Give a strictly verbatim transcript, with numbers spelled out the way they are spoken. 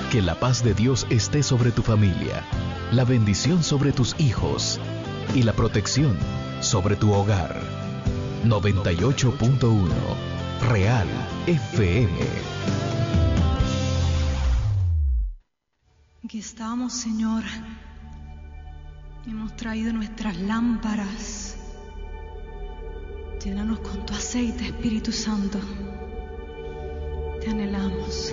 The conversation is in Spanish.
Que la paz de Dios esté sobre tu familia, la bendición sobre tus hijos y la protección sobre tu hogar. noventa y ocho punto uno Real F M. Aquí estamos, Señor. Hemos traído nuestras lámparas. Llénanos con tu aceite, Espíritu Santo. Te anhelamos.